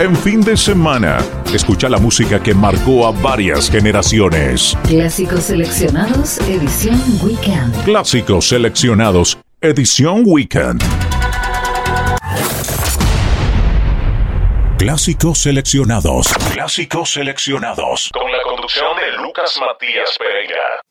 En fin de semana, escucha la música que marcó a varias generaciones. Clásicos seleccionados, edición Weekend. Clásicos seleccionados, edición Weekend. Clásicos seleccionados. Clásicos seleccionados. Con la conducción de Lucas Matías Pereira.